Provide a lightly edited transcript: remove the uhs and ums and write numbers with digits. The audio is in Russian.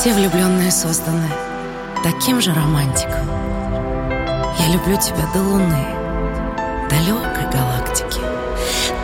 Все влюбленные созданы таким же романтиком. Я люблю тебя до луны, далекой галактики.